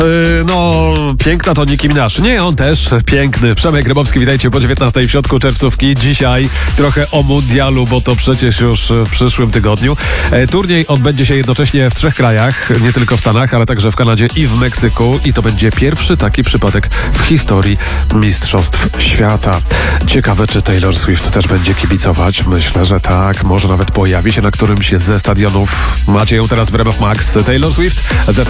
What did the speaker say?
No, piękna to Nicki Minaj. Nie, on też piękny. Przemek Grybowski, witajcie po 19 w środku czerwcówki. Dzisiaj trochę o mundialu, bo to przecież już w przyszłym tygodniu. Turniej odbędzie się jednocześnie w 3 krajach, nie tylko w Stanach, ale także w Kanadzie i w Meksyku. I to będzie pierwszy taki przypadek w historii Mistrzostw Świata. Ciekawe, czy Taylor Swift też będzie kibicować. Myślę, że tak. Może nawet pojawi się na którymś ze stadionów. Macie ją teraz w RMF Max. Taylor Swift, The